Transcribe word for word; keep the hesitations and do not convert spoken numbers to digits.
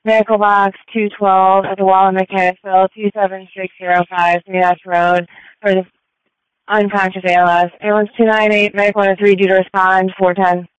Medical box two twelve at the wall in Mechanicsville, two seven six zero five, Minash Road, for the unconscious A L S. Ambulance two nine eight, Medic one oh three, due to respond, four ten.